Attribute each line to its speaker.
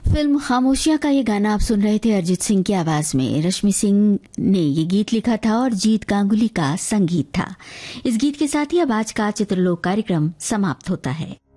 Speaker 1: Film खामोशियां का ये गाना आप सुन रहे थे अरिजीत सिंह की आवाज में। रश्मि सिंह ने ये गीत लिखा था और जीत गांगुली का संगीत था। इस गीत के साथ ही अब आज का चित्रलोक कार्यक्रम समाप्त होता है।